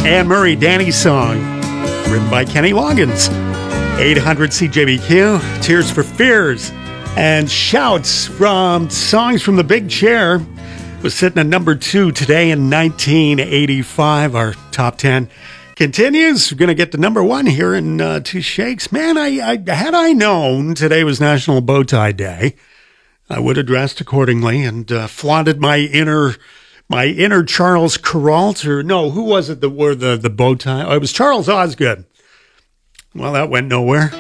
Anne Murray, Danny's Song, written by Kenny Loggins. 800 CJBQ, Tears for Fears, and Shouts from Songs from the Big Chair was sitting at number 2 today in 1985. Our top 10 continues. We're going to get to number 1 here in 2 shakes. Man, had I known today was National Bow Tie Day, I would have dressed accordingly and flaunted my inner Charles Kuralt, or no, who was it that wore the bow tie? Oh, it was Charles Osgood. Well, that went nowhere.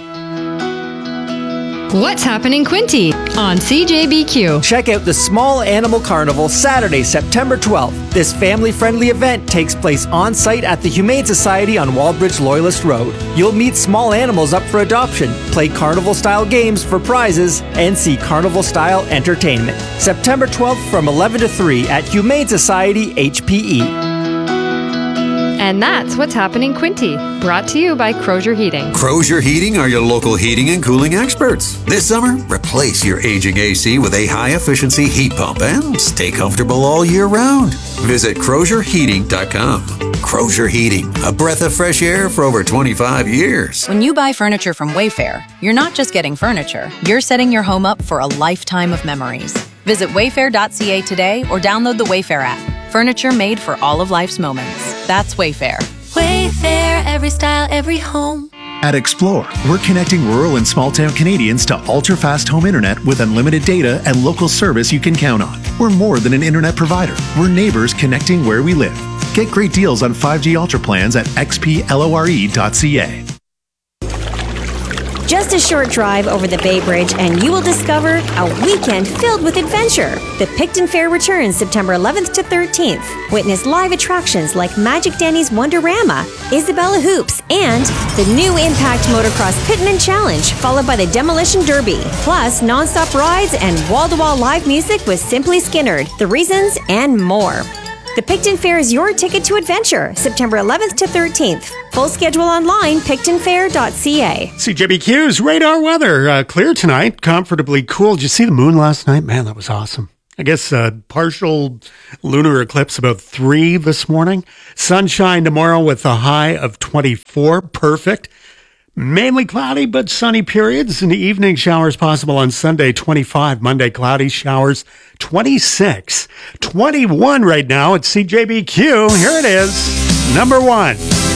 What's happening, Quinty, on CJBQ? Check out the Small Animal Carnival Saturday, September 12th. This family-friendly event takes place on-site at the Humane Society on Wallbridge Loyalist Road. You'll meet small animals up for adoption, play carnival-style games for prizes, and see carnival-style entertainment. September 12th from 11 to 3 at Humane Society HPE. And that's What's Happening, Quinty, brought to you by Crozier Heating. Crozier Heating are your local heating and cooling experts. This summer, replace your aging AC with a high-efficiency heat pump and stay comfortable all year round. Visit CrozierHeating.com. Crozier Heating, a breath of fresh air for over 25 years. When you buy furniture from Wayfair, you're not just getting furniture, you're setting your home up for a lifetime of memories. Visit wayfair.ca today or download the Wayfair app. Furniture made for all of life's moments. That's Wayfair. Wayfair, every style, every home. At Explore, we're connecting rural and small-town Canadians to ultra-fast home internet with unlimited data and local service you can count on. We're more than an internet provider. We're neighbors connecting where we live. Get great deals on 5G Ultra plans at xplore.ca. Just a short drive over the Bay Bridge and you will discover a weekend filled with adventure. The Picton Fair returns September 11th to 13th. Witness live attractions like Magic Danny's Wonderama, Isabella Hoops, and the new Impact Motocross Pitman Challenge, followed by the Demolition Derby. Plus, non-stop rides and wall-to-wall live music with Simply Skinnerd, The Reasons, and more. The Picton Fair is your ticket to adventure, September 11th to 13th. Full schedule online, pictonfair.ca. CJBQ's radar weather. Clear tonight, comfortably cool. Did you see the moon last night? Man, that was awesome. I guess partial lunar eclipse about 3 this morning. Sunshine tomorrow with a high of 24. Perfect. Mainly cloudy, but sunny periods. In the evening, showers possible on Sunday, 25. Monday, cloudy showers, 26. 21 right now at CJBQ. Here it is, number 1.